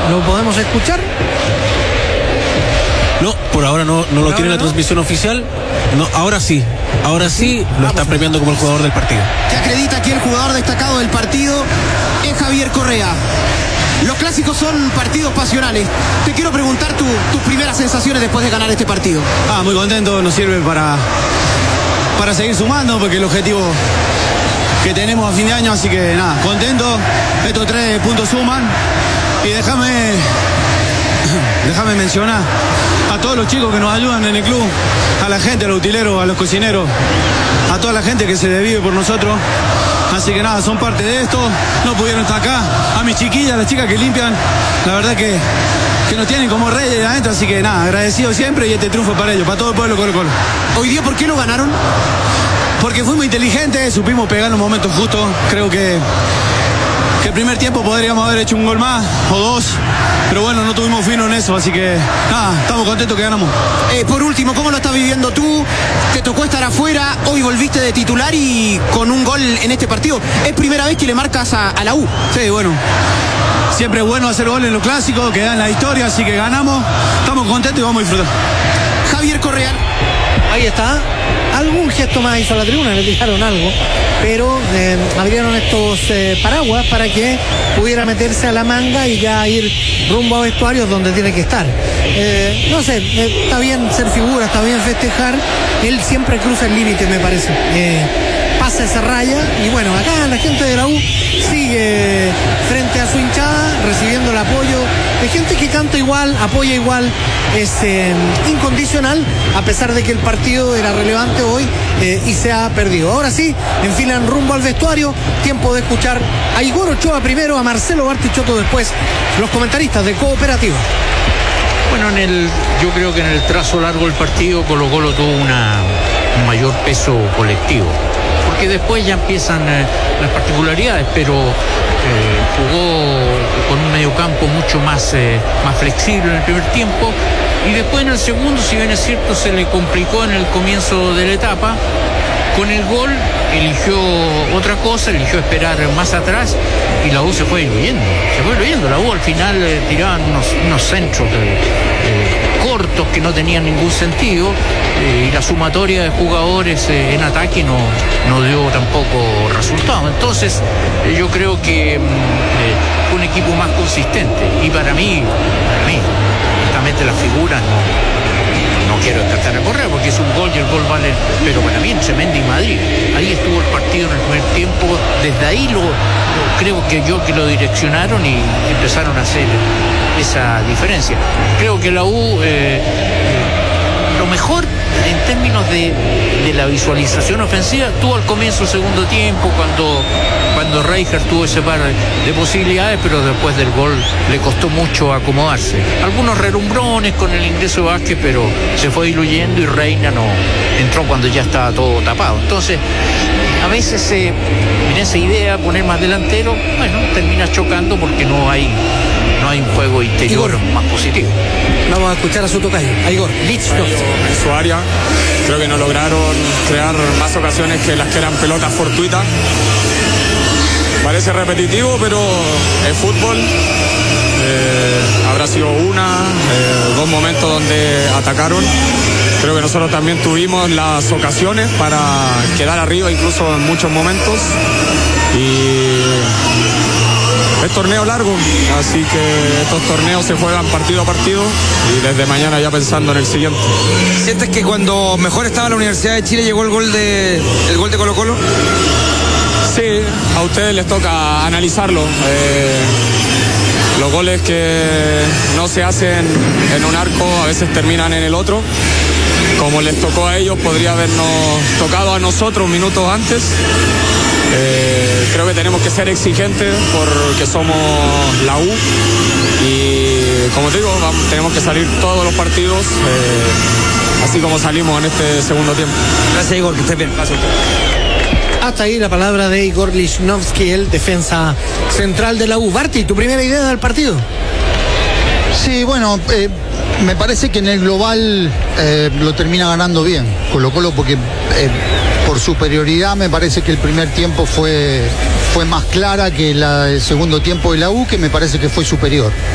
¿Lo podemos escuchar? No, por ahora no lo tiene la transmisión oficial. No, ahora sí lo está premiando como el jugador del partido. Que acredita que el jugador destacado del partido es Javier Correa. Los clásicos son partidos pasionales. Te quiero preguntar tus primeras sensaciones después de ganar este partido. Muy contento, nos sirve para seguir sumando, porque el objetivo que tenemos a fin de año, así que nada, contento. Estos 3 puntos suman. Y déjame mencionar a todos los chicos que nos ayudan en el club, a la gente, a los utileros, a los cocineros, a toda la gente que se desvive por nosotros. Así que nada, son parte de esto, no pudieron estar acá. A mis chiquillas, las chicas que limpian, la verdad que nos tienen como reyes adentro, así que nada, agradecido siempre, y este triunfo para ellos, para todo el pueblo Colo-Colo. Hoy día, ¿por qué lo ganaron? Porque fuimos inteligentes, supimos pegar los momentos justos. Creo que el primer tiempo podríamos haber hecho un gol más o 2, pero bueno, no tuvimos fino en eso, así que nada, estamos contentos que ganamos. Por último, ¿cómo lo estás viviendo tú? Te tocó estar afuera, hoy volviste de titular y con un gol en este partido. ¿Es primera vez que le marcas a la U? Sí, bueno, siempre es bueno hacer gol en los clásicos, que dan la historia, así que ganamos, estamos contentos y vamos a disfrutar. Javier Correa. Ahí está. Algún gesto más hizo a la tribuna, le dijeron algo, pero abrieron estos paraguas para que pudiera meterse a la manga y ya ir rumbo a vestuarios donde tiene que estar. No sé, está bien ser figura, está bien festejar. Él siempre cruza el límite, me parece. Pasa esa raya y bueno, acá la gente de la U sigue frente a su hinchada recibiendo el apoyo de gente que canta igual, apoya igual, es incondicional, a pesar de que el partido era relevante hoy y se ha perdido. Ahora sí, enfilan rumbo al vestuario, tiempo de escuchar a Igor Ochoa primero, a Marcelo Bartichotto después, los comentaristas de Cooperativa. Bueno, yo creo que en el trazo largo del partido Colo-Colo tuvo un mayor peso colectivo, porque después ya empiezan las particularidades, pero jugó con un mediocampo mucho más flexible en el primer tiempo, y después en el segundo, si bien es cierto, se le complicó en el comienzo de la etapa. Con el gol eligió otra cosa, eligió esperar más atrás, y la U se fue diluyendo. La U al final tiraban unos centros cortos que no tenían ningún sentido, y la sumatoria de jugadores en ataque no dio tampoco resultado. Entonces yo creo que un equipo más consistente, y para mí justamente las figuras no quiero descartar a Correa porque es un gol y el gol vale, pero para mí en Tremendi y Madrid, ahí estuvo el partido en el primer tiempo. Desde ahí creo que lo direccionaron y empezaron a hacer esa diferencia. Creo que la U lo mejor en términos de la visualización ofensiva tuvo al comienzo del segundo tiempo, cuando Reijer tuvo ese par de posibilidades, pero después del gol le costó mucho acomodarse. Algunos relumbrones con el ingreso de Vázquez, pero se fue diluyendo, y Reina no entró cuando ya estaba todo tapado. Entonces, a veces en esa idea poner más delantero, bueno, termina chocando porque no hay un juego interior Igor, más positivo. Vamos a escuchar a su tocayo, a Igor Lichnowsky. En su área, creo que no lograron crear más ocasiones que las que eran pelotas fortuitas. Parece repetitivo, pero es fútbol. Habrá sido dos momentos donde atacaron. Creo que nosotros también tuvimos las ocasiones para quedar arriba, incluso en muchos momentos. Y es torneo largo, así que estos torneos se juegan partido a partido, y desde mañana ya pensando en el siguiente. ¿Sientes que cuando mejor estaba la Universidad de Chile llegó el gol de Colo-Colo? Sí, a ustedes les toca analizarlo. Los goles que no se hacen en un arco a veces terminan en el otro. Como les tocó a ellos, podría habernos tocado a nosotros minutos antes. Creo que tenemos que ser exigentes porque somos la U, y como te digo, tenemos que salir todos los partidos así como salimos en este segundo tiempo. Gracias, Igor, que estés bien. Gracias. Hasta ahí la palabra de Igor Lichnowsky, el defensa central de la U. Barty, ¿tu primera idea del partido? Sí, bueno, me parece que en el global lo termina ganando bien Colo-Colo, porque por superioridad me parece que el primer tiempo fue más clara que el segundo tiempo de la U, que me parece que fue superior.